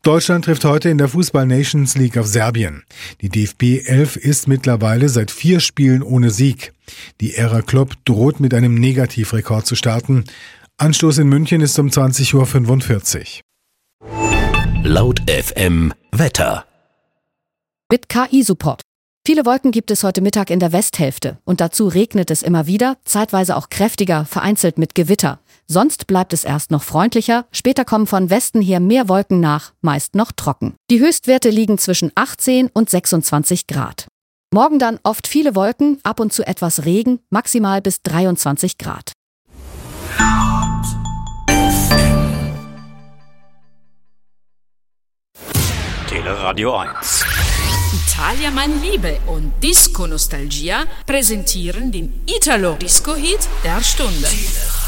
Deutschland trifft heute in der Fußball-Nations League auf Serbien. Die DFB 11 ist mittlerweile seit 4 Spielen ohne Sieg. Die Ära Klopp droht mit einem Negativrekord zu starten. Anstoß in München ist um 20:45 Uhr. Laut FM Wetter. Mit KI-Support. Viele Wolken gibt es heute Mittag in der Westhälfte und dazu regnet es immer wieder, zeitweise auch kräftiger, vereinzelt mit Gewitter. Sonst bleibt es erst noch freundlicher, später kommen von Westen her mehr Wolken nach, meist noch trocken. Die Höchstwerte liegen zwischen 18 und 26 Grad. Morgen dann oft viele Wolken, ab und zu etwas Regen, maximal bis 23 Grad. Teleradio 1. Italia mein Liebe und Disco Nostalgia präsentieren den Italo-Disco-Hit der Stunde.